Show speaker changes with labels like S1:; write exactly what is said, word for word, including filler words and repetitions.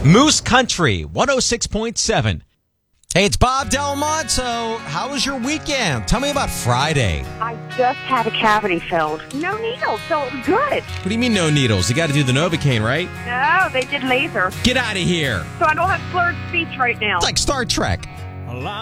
S1: Moose Country, one oh six point seven. Hey, it's Bob Del Monte. How was your weekend? Tell me about Friday.
S2: I just had a cavity filled. No needles, so it was good.
S1: What do you mean no needles? You got to do the Novocaine, right?
S2: No, they did laser.
S1: Get out of here.
S2: So I don't have slurred speech right now.
S1: It's like Star Trek.